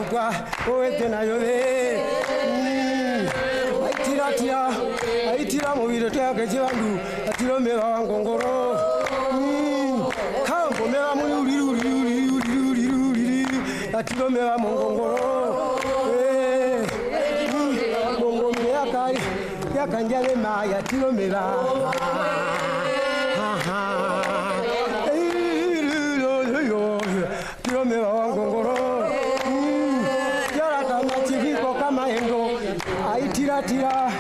kukwa owete nayo be aitira mubiro twake chibandu atiro mega wangongoro kambo mega muri atiro mega mongongoro mongo mega kai yakanjale maya atiro mega atiro mega wangongoro yara kama chiviko kama endo aitira